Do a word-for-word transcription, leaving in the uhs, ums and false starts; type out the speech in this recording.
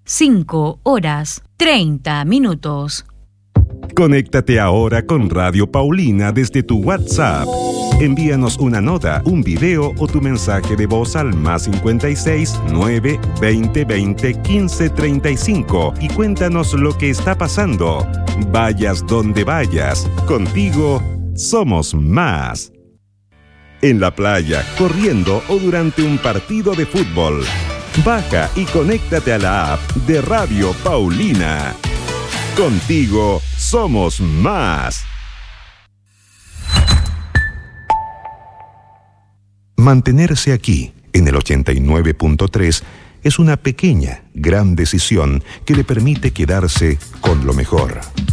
cinco horas treinta minutos. Conéctate ahora con Radio Paulina desde tu WhatsApp. Envíanos una nota, un video o tu mensaje de voz al más cincuenta y seis, nueve, veinte, veinte, quince, treinta y cinco y cuéntanos lo que está pasando. Vayas donde vayas, contigo somos más. En la playa, corriendo o durante un partido de fútbol. Baja y conéctate a la app de Radio Paulina. Contigo somos más. Mantenerse aquí, en el ochenta y nueve punto tres, es una pequeña, gran decisión que le permite quedarse con lo mejor.